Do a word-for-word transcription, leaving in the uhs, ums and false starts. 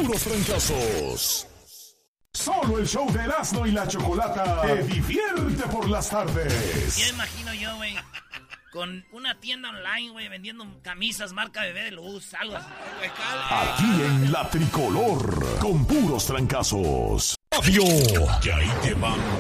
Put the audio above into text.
puros trancazos. Solo el show de Erasmo y la Chocolata te divierte por las tardes. Ya imagino yo, güey, con una tienda online, güey, vendiendo camisas marca Bebé de Luz, algo así. Aquí en La Tricolor, con puros trancazos. Obvio, que ahí te van